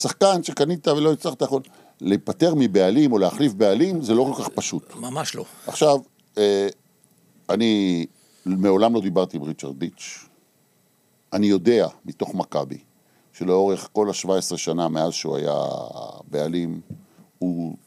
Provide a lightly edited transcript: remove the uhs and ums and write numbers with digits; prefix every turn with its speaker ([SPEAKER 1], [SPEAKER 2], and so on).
[SPEAKER 1] שחקן שקנית ולא הצלחת, יכול להיפטר מבעלים או להחליף בעלים, זה לא כל כך פשוט.
[SPEAKER 2] ממש לא.
[SPEAKER 1] עכשיו, אני מעולם לא דיברתי עם ריצ'רד דיץ'. אני יודע, מתוך מכבי, שלאורך כל ה-17 שנה מאז שהוא היה בעלים, הוא